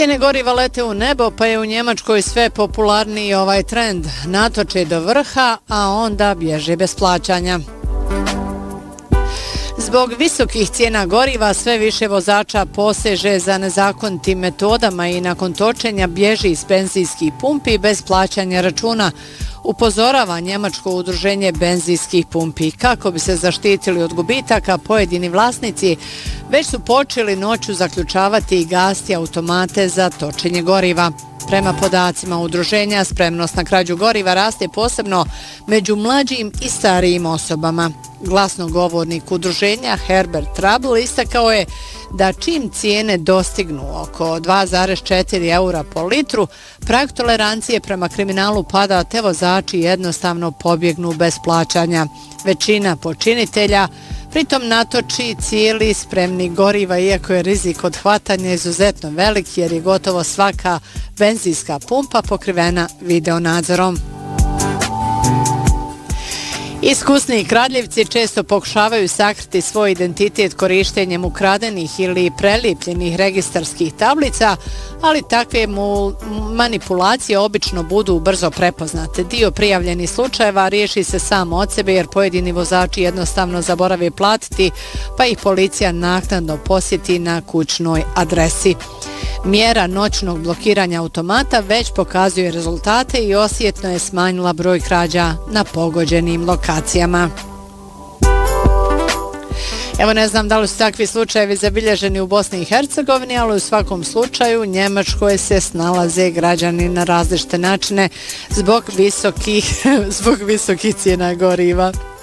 Cijene goriva lete u nebo, pa je u Njemačkoj sve popularniji ovaj trend. Natoče do vrha, a onda bježe bez plaćanja. Zbog visokih cijena goriva sve više vozača poseže za nezakonitim metodama i nakon točenja bježi iz benzinskih pumpi bez plaćanja računa, upozorava Njemačko udruženje benzinskih pumpi. Kako bi se zaštitili od gubitaka, pojedini vlasnici već su počeli noću zaključavati i gasiti automate za točenje goriva. Prema podacima udruženja, spremnost na krađu goriva raste posebno među mlađim i starijim osobama. Glasnogovornik udruženja Herbert Trabl istakao je da čim cijene dostignu oko 2,4 eura po litru, prag tolerancije prema kriminalu pada, te vozači jednostavno pobjegnu bez plaćanja. Većina počinitelja pritom natoči cijeli spremnik goriva, iako je rizik od hvatanja izuzetno velik jer je gotovo svaka benzinska pumpa pokrivena videonadzorom. Iskusni kradljivci često pokušavaju sakriti svoj identitet korištenjem ukradenih ili prelijepljenih registarskih tablica, ali takve manipulacije obično budu brzo prepoznate. Dio prijavljenih slučajeva riješi se samo od sebe jer pojedini vozači jednostavno zaborave platiti, pa ih policija naknadno posjeti na kućnoj adresi. Mjera noćnog blokiranja automata već pokazuje rezultate i osjetno je smanjila broj krađa na pogođenim lokacijama. Evo, ne znam da li su takvi slučajevi zabilježeni u Bosni i Hercegovini, ali u svakom slučaju Njemačkoj se snalaze građani na različite načine zbog visokih cijena goriva.